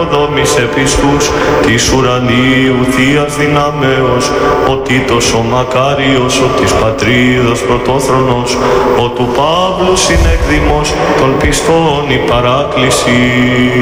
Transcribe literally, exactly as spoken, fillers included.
προδόμης επιστούς της ουρανίου θείας δυνάμεως, ο Τίτος ο μακάριος, ο της πατρίδος πρωτόθρονος, ο του Παύλου συνεκδημός, των πιστών η παράκληση.